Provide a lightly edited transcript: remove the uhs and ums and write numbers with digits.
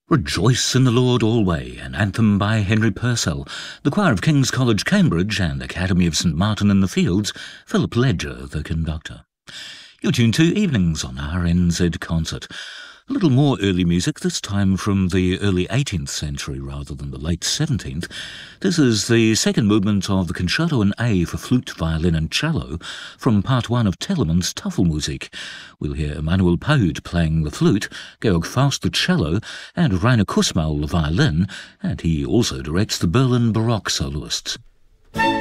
Rejoice in the Lord alway, an anthem by Henry Purcell, the choir of King's College, Cambridge, and Academy of St Martin in the Fields, Philip Ledger, the conductor. You're tuned to Evenings on RNZ Concert. A little more early music, this time from the early 18th century rather than the late 17th. This is the second movement of the Concerto in A for flute, violin and cello from part 1 of Telemann's Tafelmusik. We'll hear Emanuel Paud playing the flute, Georg Faust the cello and Rainer Kussmaul the violin, and he also directs the Berlin Baroque soloists.